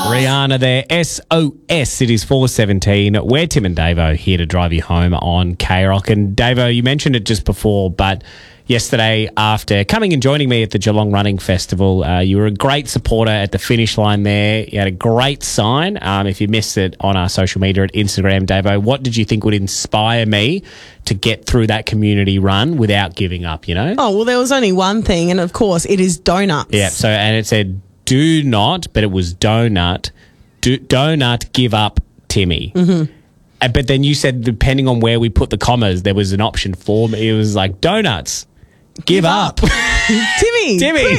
Rihanna there, SOS. It is 4:17. We're Tim and Davo here to drive you home on K-Rock. And Davo, you mentioned it just before, but yesterday after coming and joining me at the Geelong Running Festival, you were a great supporter at the finish line there. You had a great sign. If you missed it on our social media at Instagram, Davo, what did you think would inspire me to get through that community run without giving up, you know? Oh, well, there was only one thing, and of course, it is donuts. Yeah, so, and it said, do not, but it was donut. Donut, give up, Timmy. Mm-hmm. But then you said, depending on where we put the commas, there was an option for me. It was like, donuts, give up. Timmy.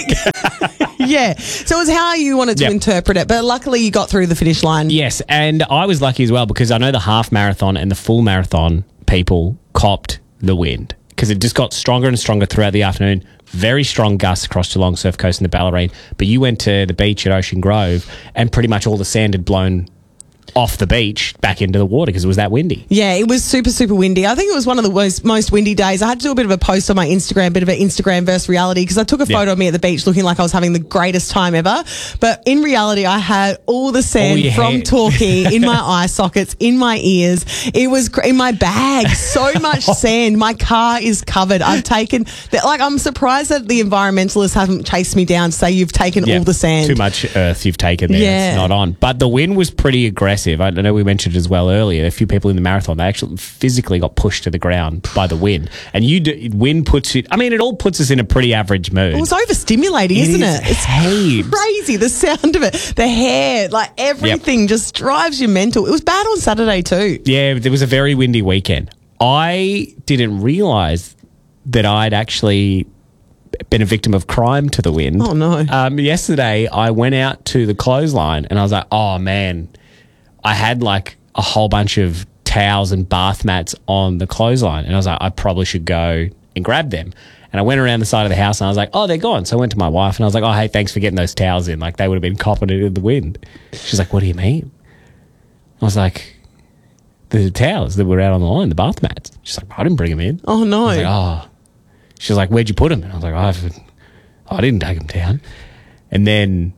Yeah. So it was how you wanted to interpret it. But luckily you got through the finish line. Yes. And I was lucky as well because I know the half marathon and the full marathon people copped the wind because it just got stronger and stronger throughout the afternoon. Very strong gusts across Geelong, Surf Coast and the Bellarine. But you went to the beach at Ocean Grove and pretty much all the sand had blown off the beach back into the water because it was that windy. Yeah, it was super, super windy. I think it was one of the most windy days. I had to do a bit of a post on my Instagram, bit of an Instagram versus reality, because I took a photo of me at the beach looking like I was having the greatest time ever. But in reality, I had all the sand from Torquay in my eye sockets, in my ears. It was in my bag. So much sand. My car is covered. I've taken, I'm surprised that the environmentalists haven't chased me down to say you've taken all the sand. Too much earth you've taken there. Yeah. It's not on. But the wind was pretty aggressive. I know we mentioned as well earlier, a few people in the marathon, they actually physically got pushed to the ground by the wind. And wind puts it, I mean, it all puts us in a pretty average mood. It was overstimulating, isn't it? It's crazy, the sound of it. The hair, like everything just drives you mental. It was bad on Saturday too. Yeah, there was a very windy weekend. I didn't realise that I'd actually been a victim of crime to the wind. Oh, no. Yesterday, I went out to the clothesline and I was like, oh, man. I had like a whole bunch of towels and bath mats on the clothesline. And I was like, I probably should go and grab them. And I went around the side of the house and I was like, oh, they're gone. So I went to my wife and I was like, oh, hey, thanks for getting those towels in. Like they would have been copping it in the wind. She's like, what do you mean? I was like, the towels that were out on the line, the bath mats. She's like, I didn't bring them in. Oh, no. I was like, oh. She's like, where'd you put them? And I was like, I didn't take them down. And then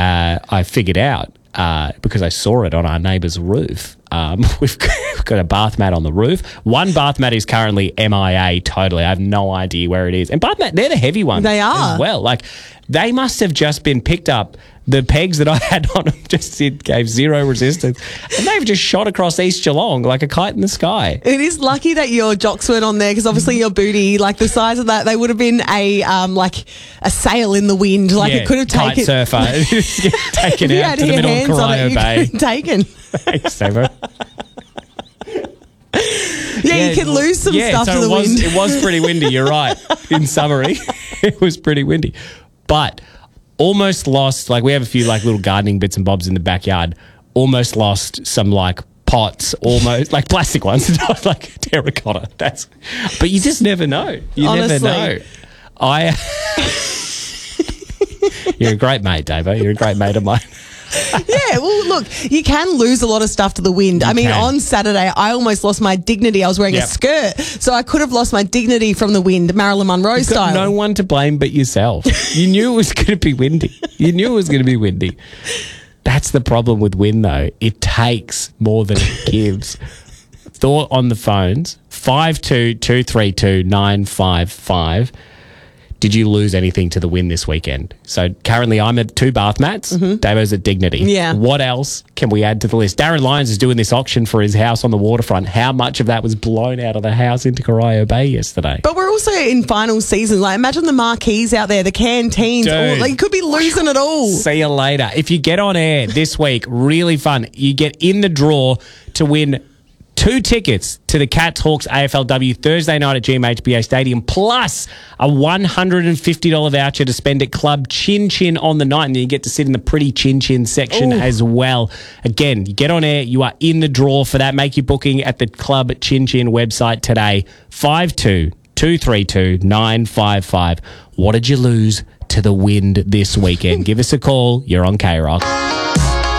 I figured out, because I saw it on our neighbour's roof. We've got a bath mat on the roof. One bath mat is currently MIA totally. I have no idea where it is. And bath mat, they're the heavy ones. They are. As well. Like, they must have just been picked up. The pegs that I had on them gave zero resistance. And they've just shot across East Geelong like a kite in the sky. It is lucky that your jocks weren't on there because obviously your booty, like the size of that, they would have been a sail in the wind. Like it could have taken... Kite surfer. Taken out to the middle of Corio Bay. Taken. Thanks, Davo. Yeah, you can lose some stuff to the wind. It was pretty windy, you're right. In summary, it was pretty windy. But... almost lost, like we have a few like little gardening bits and bobs in the backyard, almost lost some like pots, almost like plastic ones, not like terracotta. But you just never know. Never know. You're a great mate, Davo. You're a great mate of mine. Yeah, well, look, you can lose a lot of stuff to the wind. On Saturday, I almost lost my dignity. I was wearing a skirt, so I could have lost my dignity from the wind, Marilyn Monroe style. You've got no one to blame but yourself. You knew it was going to be windy. That's the problem with wind, though. It takes more than it gives. Thought on the phones, 52232955. Did you lose anything to the wind this weekend? So currently I'm at 2 bath mats. Mm-hmm. Davo's at Dignity. Yeah. What else can we add to the list? Darren Lyons is doing this auction for his house on the waterfront. How much of that was blown out of the house into Corio Bay yesterday? But we're also in final season. Like imagine the marquees out there, the canteens. You could be losing it all. See you later. If you get on air this week, really fun. You get in the draw to win 2 tickets to the Cats Hawks AFLW Thursday night at GMHBA Stadium, plus a $150 voucher to spend at Club Chin Chin on the night, and then you get to sit in the pretty Chin Chin section as well. Again, you get on air, you are in the draw for that. Make your booking at the Club Chin Chin website today, 52232955. What did you lose to the wind this weekend? Give us a call. You're on K-Rock.